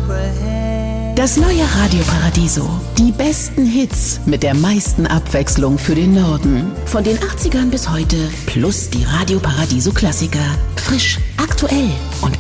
Das neue Radio Paradiso. Die besten Hits mit der meisten Abwechslung für den Norden. Von den 80ern bis heute. Plus die Radio Paradiso Klassiker. Frisch, aktuell und